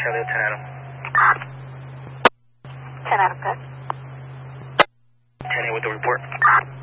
Charlie 10 Adam. 10 Adam, good. 10 with the report.